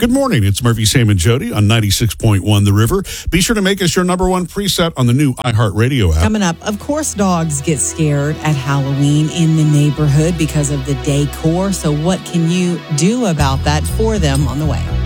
Good morning. It's Murphy, Sam, and Jody on 96.1 The River. Be sure to make us your number one preset on the new iHeartRadio app. Coming up, of course, dogs get scared at Halloween in the neighborhood because of the decor. So what can you do about that for them on the way?